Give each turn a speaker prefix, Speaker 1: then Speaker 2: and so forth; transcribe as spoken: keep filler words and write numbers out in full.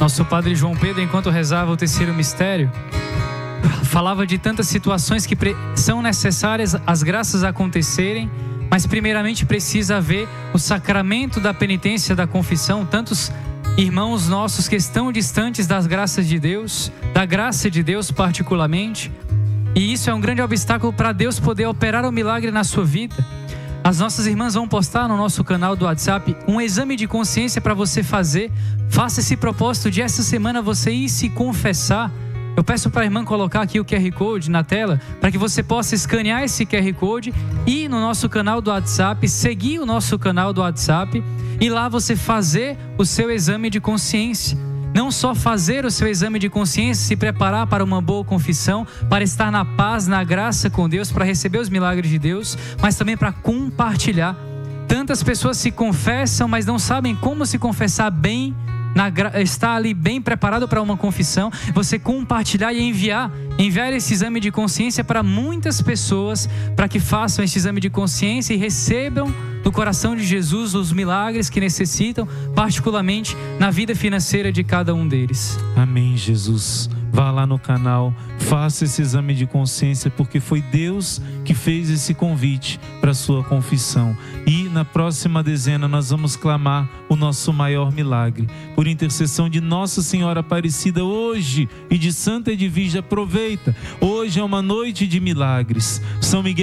Speaker 1: Nosso padre João Pedro, enquanto rezava o terceiro mistério, falava de tantas situações que são necessárias as graças acontecerem, mas primeiramente precisa haver o sacramento da penitência, da confissão. Tantos irmãos nossos que estão distantes das graças de Deus, da graça de Deus particularmente, e isso é um grande obstáculo para Deus poder operar o milagre na sua vida. As nossas irmãs vão postar no nosso canal do WhatsApp um exame de consciência para você fazer. Faça esse propósito de essa semana você ir se confessar. Eu peço para a irmã colocar aqui o Q R Code na tela, para que você possa escanear esse Q R Code e ir no nosso canal do WhatsApp, seguir o nosso canal do WhatsApp e lá você fazer o seu exame de consciência. Não só fazer o seu exame de consciência, se preparar para uma boa confissão, para estar na paz, na graça com Deus, para receber os milagres de Deus, mas também para compartilhar. Tantas pessoas se confessam, mas não sabem como se confessar bem, na, estar ali bem preparado para uma confissão. Você compartilhar e enviar, enviar esse exame de consciência para muitas pessoas, para que façam esse exame de consciência e recebam do coração de Jesus os milagres que necessitam, particularmente na vida financeira de cada um deles.
Speaker 2: Amém, Jesus. Vá lá no canal, faça esse exame de consciência, porque foi Deus que fez esse convite para a sua confissão. E na próxima dezena nós vamos clamar o nosso maior milagre. Por intercessão de Nossa Senhora Aparecida hoje e de Santa Edvige, aproveita. Hoje é uma noite de milagres. São Miguel